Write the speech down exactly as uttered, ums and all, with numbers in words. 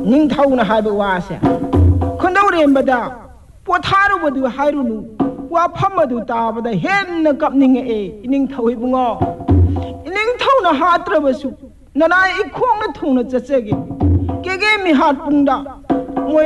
นิ่งเท่านะหายไปว่าเสียคนเราเรียนมาได้ปวดท้าเราบดูหายรู้นูว่าพ่อมาดูตาบได้เห็นนะกับนิ่งเอนิ่งเท่าให้บุงอนิ่งเท่านะหาตระบสุนันไอ้อีกควงนะทุ่งนะจะเจกิเกเกมีหาดปุงดา